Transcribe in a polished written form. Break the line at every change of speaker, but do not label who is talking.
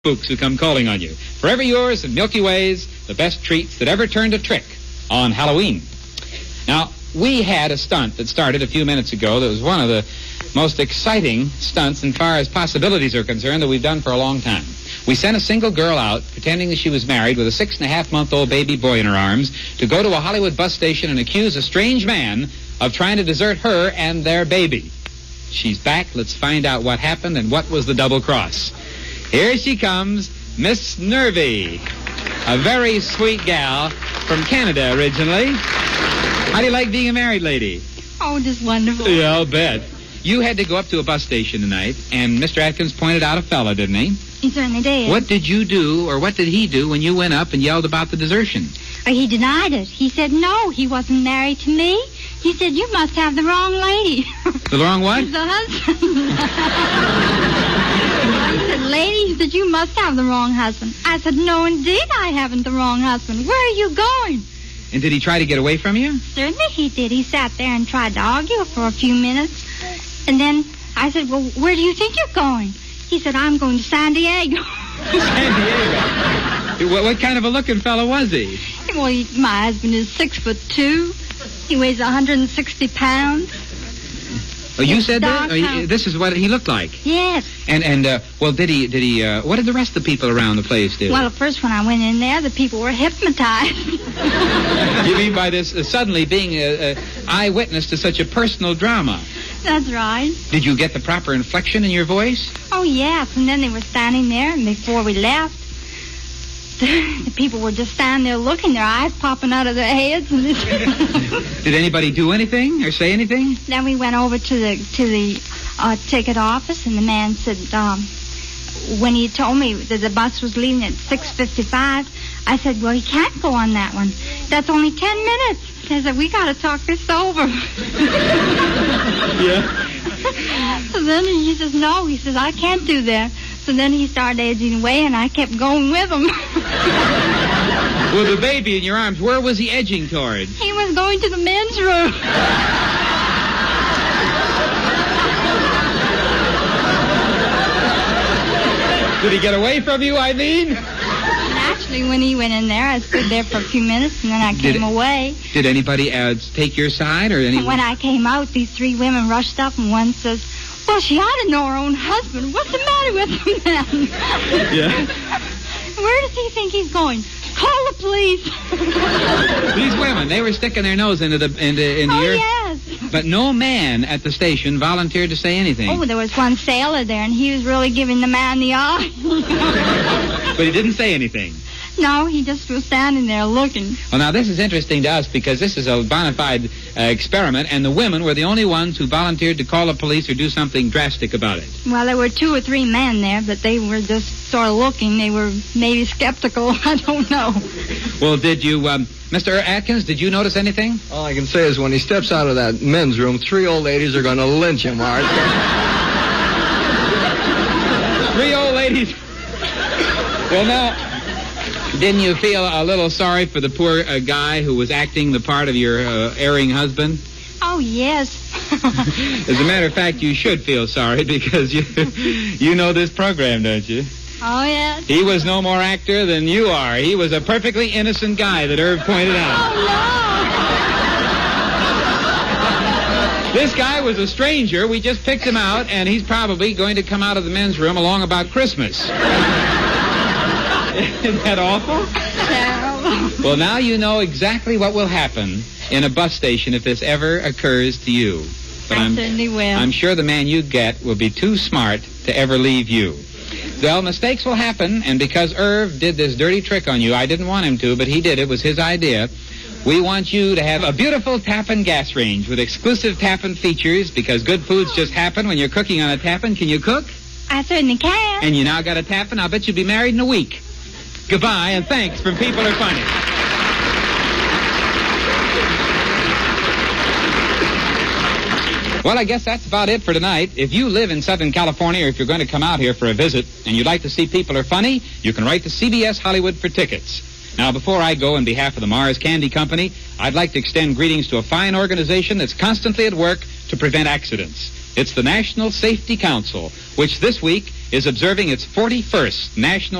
spooks who come calling on you. Forever yours and Milky Way's, the best treats that ever turned a trick on Halloween. Now, we had a stunt that started a few minutes ago that was one of the most exciting stunts as far as possibilities are concerned that we've done for a long time. We sent a single girl out pretending that she was married with a 6.5-month-old baby boy in her arms to go to a Hollywood bus station and accuse a strange man of trying to desert her and their baby. She's back. Let's find out what happened and what was the double cross. Here she comes, Miss Nervy, a very sweet gal from Canada originally. How do you like being a married lady?
Oh, just wonderful.
Yeah, I'll bet. You had to go up to a bus station tonight, and Mr. Atkins pointed out a fella, didn't he?
He certainly did.
What did you do, or what did he do when you went up and yelled about the desertion?
He denied it. He said, no, he wasn't married to me. He said, you must have the wrong lady.
The wrong what?
The husband. I said, lady, he said, you must have the wrong husband. I said, no, indeed, I haven't the wrong husband. Where are you going?
And did he try to get away from you?
Certainly he did. He sat there and tried to argue for a few minutes. And then I said, well, where do you think you're going? He said, I'm going to San Diego.
San Diego? What kind of a looking fellow was he?
Well, my husband is 6'2". He weighs 160 pounds.
Oh, you said that? This is what he looked like?
Yes.
Well, did he, what did the rest of the people around the place do?
Well, at first when I went in there, the people were hypnotized.
You mean by this suddenly being an eyewitness to such a personal drama?
That's right.
Did you get the proper inflection in your voice?
Oh, yes. And then they were standing there, and before we left, the people were just standing there looking, their eyes popping out of their heads.
Did anybody do anything or say anything?
Then we went over to the ticket office, and the man said, when he told me that the bus was leaving at 6:55, I said, well, he can't go on that one. That's only 10 minutes. I said, we got to talk this over.
Yeah.
So then he says, no. He says, I can't do that. So then he started edging away, and I kept going with him.
With the baby in your arms, where was he edging toward?
He was going to the men's room.
Did he get away from you, Eileen?
Actually, when he went in there, I stood there for a few minutes, and then I came away.
Did anybody take your side, or anyone?
And when I came out, these three women rushed up, and one says, well, she ought to know her own husband. What's the matter with him then?
Yeah.
Where does he think he's going? Call the police.
These women, they were sticking their nose into your...
Yes.
But no man at the station volunteered to say anything.
Oh, there was one sailor there, and he was really giving the man the eye.
But he didn't say anything.
No, he just was standing there looking.
Well, now, this is interesting to us because this is a bona fide experiment, and the women were the only ones who volunteered to call the police or do something drastic about it.
Well, there were 2 or 3 men there, but they were just sort of looking. They were maybe skeptical. I don't know.
Well, did you, Mr. Atkins, did you notice anything?
All I can say is when he steps out of that men's room, 3 old ladies are going to lynch him, Art.
3 old ladies. Well, now... Didn't you feel a little sorry for the poor guy who was acting the part of your erring husband?
Oh, yes.
As a matter of fact, you should feel sorry because you know this program, don't you?
Oh, yes.
He was no more actor than you are. He was a perfectly innocent guy that Irv pointed out.
Oh,
no! This guy was a stranger. We just picked him out, and he's probably going to come out of the men's room along about Christmas. Isn't that awful?
Terrible.
Well, now you know exactly what will happen in a bus station if this ever occurs to you. But
I certainly will.
I'm sure the man you get will be too smart to ever leave you. Well, mistakes will happen, and because Irv did this dirty trick on you, I didn't want him to, but he did. It was his idea. We want you to have a beautiful Tappan gas range with exclusive Tappan features because good foods just happen when you're cooking on a Tappan. Can you cook?
I certainly can.
And you now got a Tappan? I'll bet you'll be married in a week. Goodbye, and thanks from People Are Funny. Well, I guess that's about it for tonight. If you live in Southern California or if you're going to come out here for a visit and you'd like to see People Are Funny, you can write to CBS Hollywood for tickets. Now, before I go on behalf of the Mars Candy Company, I'd like to extend greetings to a fine organization that's constantly at work to prevent accidents. It's the National Safety Council, which this week is observing its 41st National